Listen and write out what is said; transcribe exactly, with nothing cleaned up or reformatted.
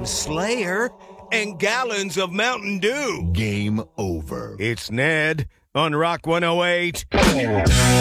Slayer, and gallons of Mountain Dew. Game over. It's Ned on Rock one oh eight.